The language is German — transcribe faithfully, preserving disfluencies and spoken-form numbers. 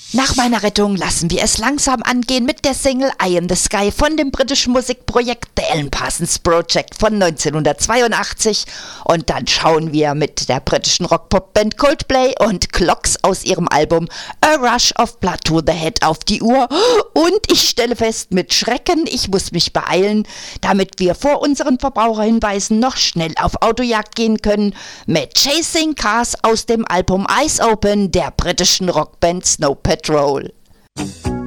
Nach meiner Rettung lassen wir es langsam angehen mit der Single Eye in the Sky von dem britischen Musikprojekt The Alan Parsons Project von neunzehnhundertzweiundachtzig und dann schauen wir mit der britischen Rock-Pop-Band Coldplay und Clocks aus ihrem Album A Rush of Blood to the Head auf die Uhr und ich stelle fest mit Schrecken, ich muss mich beeilen, damit wir vor unseren Verbraucherhinweisen noch schnell auf Autojagd gehen können mit Chasing Cars aus dem Album Eyes Open der britischen Rockband Snow Patrol.